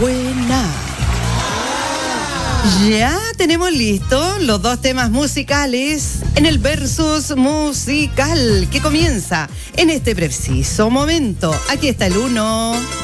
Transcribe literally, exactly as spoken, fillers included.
buena. Ya tenemos listos los dos temas musicales en el versus musical que comienza en este preciso momento. Aquí está el uno.